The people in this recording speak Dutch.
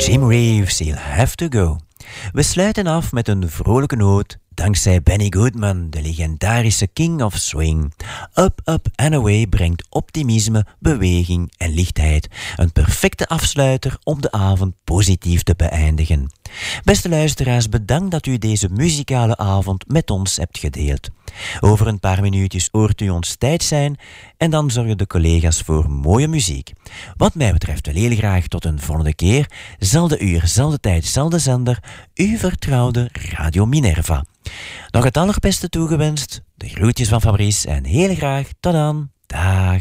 Jim Reeves, He'll Have to Go. We sluiten af met een vrolijke noot dankzij Benny Goodman, de legendarische King of Swing. Up, Up and Away brengt optimisme, beweging en lichtheid. Een perfecte afsluiter om de avond positief te beëindigen. Beste luisteraars, bedankt dat u deze muzikale avond met ons hebt gedeeld. Over een paar minuutjes hoort u ons tijd zijn en dan zorgen de collega's voor mooie muziek. Wat mij betreft wel heel graag tot een volgende keer. Zelfde uur, zelfde tijd, zelfde zender. Uw vertrouwde Radio Minerva. Nog het allerbeste toegewenst. De groetjes van Fabrice en heel graag tot dan. Dag.